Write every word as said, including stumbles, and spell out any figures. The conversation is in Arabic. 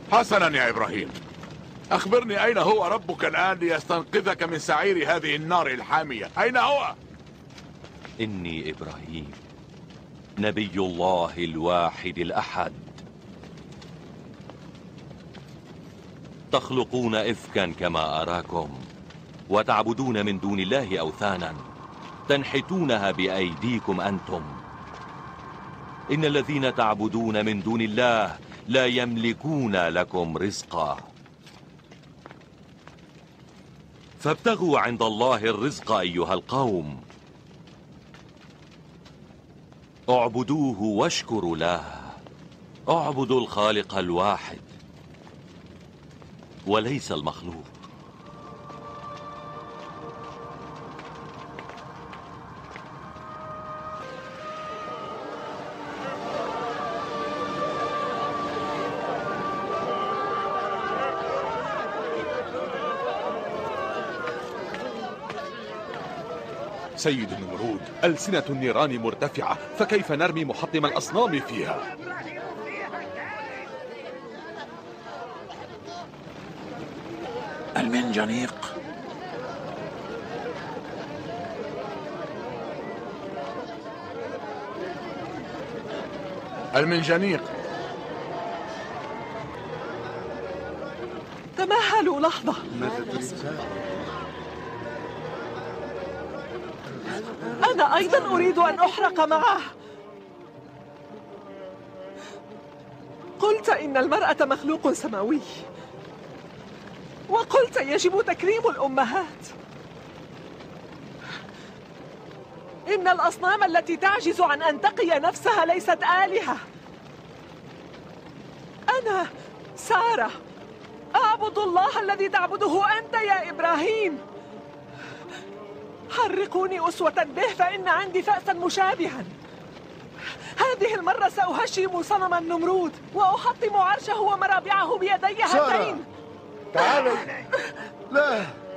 حسنا يا إبراهيم، أخبرني أين هو ربك الآن ليستنقذك من سعير هذه النار الحامية؟ أين هو؟ إني إبراهيم نبي الله الواحد الأحد. تخلقون إفكا كما أراكم، وتعبدون من دون الله أوثانا تنحتونها بأيديكم أنتم. إن الذين تعبدون من دون الله لا يملكون لكم رزقا، فابتغوا عند الله الرزق أيها القوم، اعبدوه واشكروا له. اعبدوا الخالق الواحد وليس المخلوق. سيد النمرود، ألسنة النيران مرتفعة، فكيف نرمي محطم الأصنام فيها؟ المنجنيق. المنجنيق. تمهلوا لحظة. أنا أيضا أريد أن أحرق معه. قلت إن المرأة مخلوق سماوي، وقلت يجب تكريم الأمهات. إن الأصنام التي تعجز عن أن تقي نفسها ليست آلهة. أنا سارة أعبد الله الذي تعبده أنت يا إبراهيم. حرقوني أسوة به، فإن عندي فأسا مشابها. هذه المرة سأهشم صنم النمرود وأحطم عرشه ومرابعه بيدي هاتين. تعالي. لا